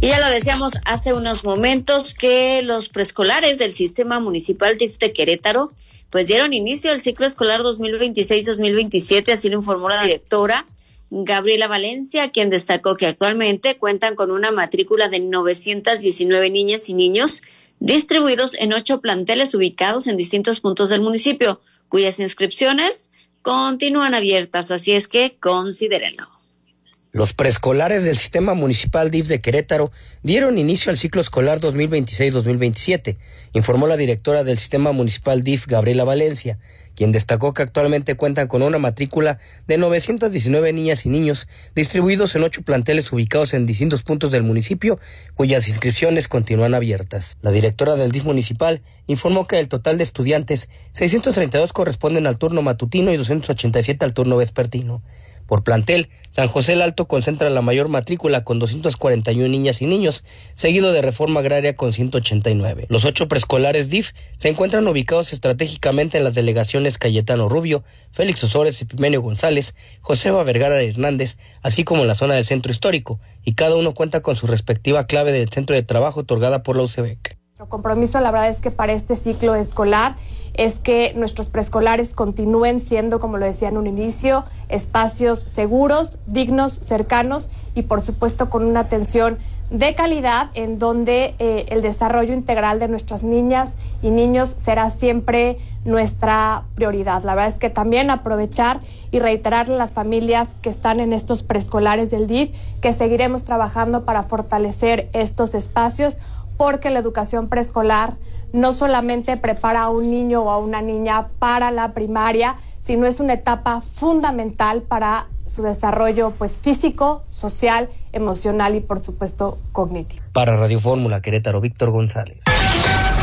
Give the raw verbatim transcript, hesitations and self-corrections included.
Y ya lo decíamos hace unos momentos que los preescolares del Sistema Municipal D I F de Querétaro pues dieron inicio al ciclo escolar dos mil veintiséis dos mil veintisiete, así lo informó la directora Gabriela Valencia, quien destacó que actualmente cuentan con una matrícula de novecientas diecinueve niñas y niños distribuidos en ocho planteles ubicados en distintos puntos del municipio, cuyas inscripciones continúan abiertas, así es que considérenlo. Los preescolares del Sistema Municipal D I F de Querétaro dieron inicio al ciclo escolar dos mil veintiséis dos mil veintisiete, informó la directora del Sistema Municipal D I F, Gabriela Valencia, quien destacó que actualmente cuentan con una matrícula de novecientas diecinueve niñas y niños distribuidos en ocho planteles ubicados en distintos puntos del municipio, cuyas inscripciones continúan abiertas. La directora del D I F municipal informó que el total de estudiantes, seiscientos treinta y dos corresponden al turno matutino y doscientos ochenta y siete al turno vespertino. Por plantel, San José el Alto concentra la mayor matrícula con doscientas cuarenta y una niñas y niños, seguido de Reforma Agraria con ciento ochenta y nueve. Los ocho preescolares D I F se encuentran ubicados estratégicamente en las delegaciones Cayetano Rubio, Félix Osores, Epimenio González, Josefa Vergara Hernández, así como en la zona del centro histórico, y cada uno cuenta con su respectiva clave del centro de trabajo otorgada por la U C B E C. Nuestro compromiso, la verdad, es que para este ciclo escolar es que nuestros preescolares continúen siendo, como lo decía en un inicio, espacios seguros, dignos, cercanos y por supuesto con una atención de calidad en donde eh, el desarrollo integral de nuestras niñas y niños será siempre nuestra prioridad. La verdad es que también aprovechar y reiterarle a las familias que están en estos preescolares del D I F que seguiremos trabajando para fortalecer estos espacios, porque la educación preescolar no solamente prepara a un niño o a una niña para la primaria, sino es una etapa fundamental para su desarrollo pues físico, social, emocional y por supuesto cognitivo. Para Radio Fórmula Querétaro, Víctor González.